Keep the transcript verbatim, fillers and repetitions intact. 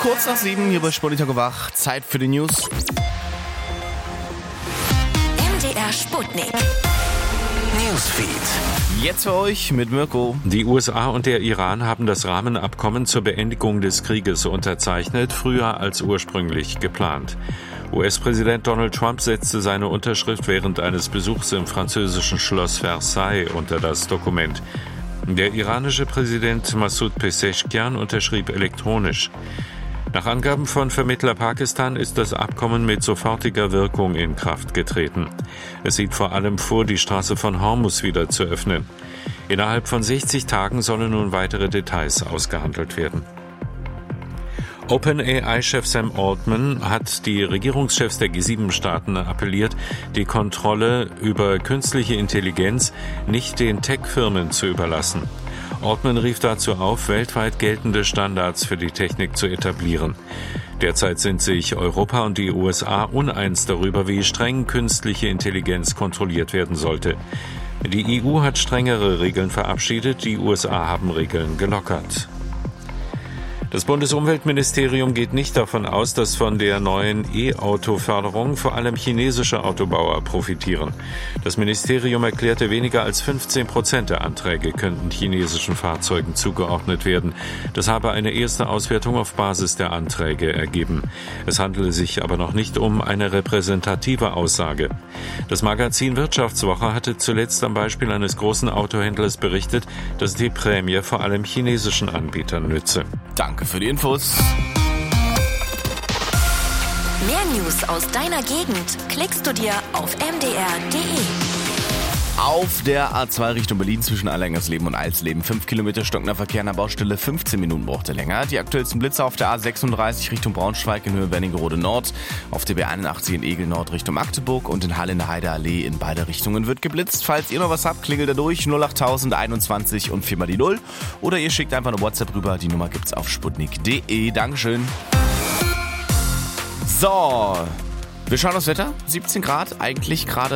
Kurz nach sieben hier bei Sputnik wach. Zeit für die News. M D R Sputnik. Newsfeed. Jetzt für euch mit Mirko. Die U S A und der Iran haben das Rahmenabkommen zur Beendigung des Krieges unterzeichnet, früher als ursprünglich geplant. U S-Präsident Donald Trump setzte seine Unterschrift während eines Besuchs im französischen Schloss Versailles unter das Dokument. Der iranische Präsident Massoud Pezeshkian unterschrieb elektronisch. Nach Angaben von Vermittler Pakistan ist das Abkommen mit sofortiger Wirkung in Kraft getreten. Es sieht vor allem vor, die Straße von Hormuz wieder zu öffnen. Innerhalb von sechzig Tagen sollen nun weitere Details ausgehandelt werden. OpenAI-Chef Sam Altman hat die Regierungschefs der G sieben Staaten appelliert, die Kontrolle über künstliche Intelligenz nicht den Tech-Firmen zu überlassen. Altman rief dazu auf, weltweit geltende Standards für die Technik zu etablieren. Derzeit sind sich Europa und die U S A uneins darüber, wie streng künstliche Intelligenz kontrolliert werden sollte. Die E U hat strengere Regeln verabschiedet, die U S A haben Regeln gelockert. Das Bundesumweltministerium geht nicht davon aus, dass von der neuen E-Auto-Förderung vor allem chinesische Autobauer profitieren. Das Ministerium erklärte, weniger als fünfzehn Prozent der Anträge könnten chinesischen Fahrzeugen zugeordnet werden. Das habe eine erste Auswertung auf Basis der Anträge ergeben. Es handele sich aber noch nicht um eine repräsentative Aussage. Das Magazin Wirtschaftswoche hatte zuletzt am Beispiel eines großen Autohändlers berichtet, dass die Prämie vor allem chinesischen Anbietern nütze. Danke für die Infos. Mehr News aus deiner Gegend klickst du dir auf m d r punkt d e. Auf der A zwei Richtung Berlin zwischen Allerlängersleben und Alsleben fünf Kilometer stockender Verkehr an der Baustelle, fünfzehn Minuten braucht er länger. Die aktuellsten Blitze auf der A sechsunddreißig Richtung Braunschweig in Höhe Wernigerode Nord, auf der B einundachtzig in Egel Nord Richtung Magdeburg und in Halle in der Heideallee in beide Richtungen wird geblitzt. Falls ihr noch was habt, klingelt da durch null acht tausend einundzwanzig und viermal die Null oder ihr schickt einfach eine WhatsApp rüber, die Nummer gibt's auf sputnik punkt d e. Dankeschön. So, wir schauen aufs Wetter, siebzehn Grad, eigentlich gerade